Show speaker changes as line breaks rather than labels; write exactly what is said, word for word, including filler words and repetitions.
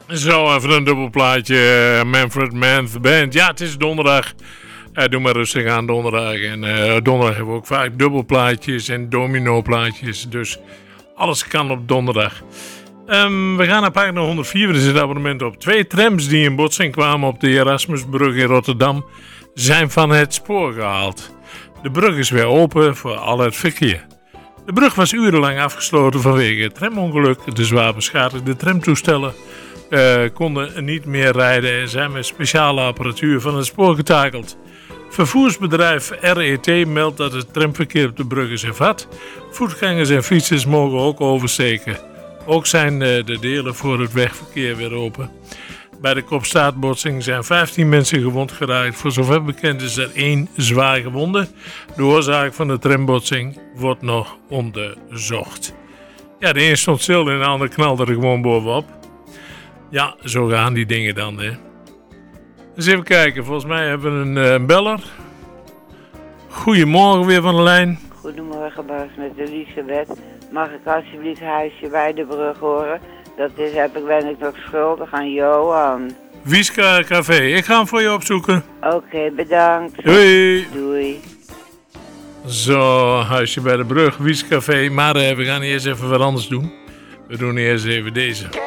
Zo, even een dubbelplaatje. Manfred Mann Band. Ja, het is donderdag. Uh, doe maar rustig aan donderdag. En uh, donderdag hebben we ook vaak dubbelplaatjes en dominoplaatjes. Dus alles kan op donderdag. Um, we gaan naar pagina honderdvier. Er zit abonnement op. Twee trams die in botsing kwamen op de Erasmusbrug in Rotterdam zijn van het spoor gehaald. De brug is weer open voor al het verkeer. De brug was urenlang afgesloten vanwege het tramongeluk. De zwaar beschadigde tramtoestellen uh, konden niet meer rijden en zijn met speciale apparatuur van het spoor getakeld. Vervoersbedrijf R E T meldt dat het tramverkeer op de brug is hervat. Voetgangers en fietsers mogen ook oversteken. Ook zijn uh, de delen voor het wegverkeer weer open. Bij de kopstaartbotsing zijn vijftien mensen gewond geraakt. Voor zover bekend is er één zwaar gewonde. De oorzaak van de trambotsing wordt nog onderzocht. Ja, de een stond stil en de ander knalde er gewoon bovenop. Ja, zo gaan die dingen dan, hè. Dus even kijken, volgens mij hebben we een, uh, een beller. Goedemorgen weer van de lijn.
Goedemorgen Bas, met Elisabeth. Mag ik alsjeblieft Huisje bij de brug horen? Dat is, heb ik, ben ik nog schuldig aan Johan.
Wieska Café, ik ga hem voor je opzoeken.
Oké, okay, bedankt.
Doei.
Doei.
Zo, Huisje bij de brug, Wieska Café. Maar uh, we gaan eerst even wat anders doen. We doen eerst even deze.